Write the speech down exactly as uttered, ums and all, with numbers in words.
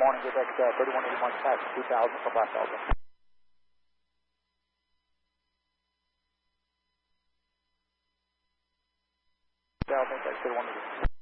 morning, get back uh, thirty-one eighty-one tax two thousand for Black Delta. Delta, thirty-one eighty-one.